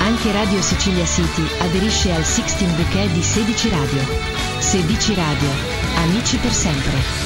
Anche Radio Sicilia City aderisce al Sixteen Bouquet di 16 Radio. 16 Radio, amici per sempre.